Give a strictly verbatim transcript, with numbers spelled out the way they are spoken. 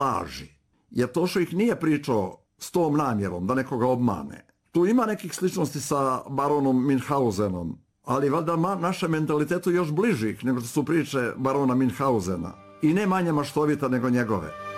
laži. Jer to što ih nije pričao s tom namjerom da nekoga obmane. Tu ima nekih sličnosti sa baronom Münchhausenom, ali valjda ma, naše mentalitetu još bližih nego što su priče barona Münchhausena. I ne manje maštovita nego njegove.